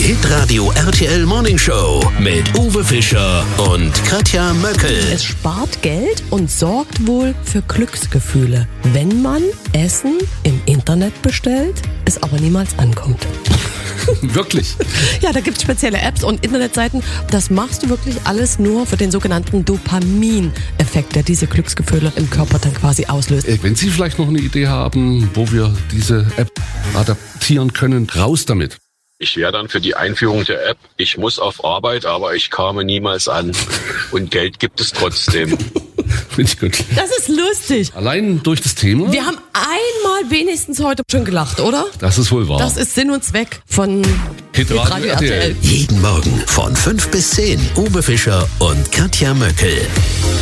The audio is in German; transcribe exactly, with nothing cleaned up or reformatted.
Hitradio R T L Morning Show mit Uwe Fischer und Katja Möckel. Es spart Geld und sorgt wohl für Glücksgefühle, wenn man Essen im Internet bestellt, es aber niemals ankommt. Wirklich? Ja, da gibt es spezielle Apps und Internetseiten. Das machst du wirklich alles nur für den sogenannten Dopamin-Effekt, der diese Glücksgefühle im Körper dann quasi auslöst. Wenn Sie vielleicht noch eine Idee haben, wo wir diese App adaptieren können, raus damit. Ich wäre dann für die Einführung der App. Ich muss auf Arbeit, aber ich kam niemals an. Und Geld gibt es trotzdem. Finde ich gut. Das ist lustig. Allein durch das Thema? Wir haben einmal wenigstens heute schon gelacht, oder? Das ist wohl wahr. Das ist Sinn und Zweck von Hitradio R T L. Jeden Morgen von fünf bis zehn. Uwe Fischer und Katja Möckel.